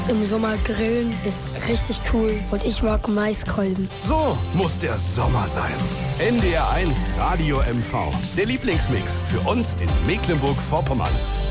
Im Sommer grillen ist richtig cool und ich mag Maiskolben. So muss der Sommer sein. NDR 1 Radio MV. Der Lieblingsmix für uns in Mecklenburg-Vorpommern.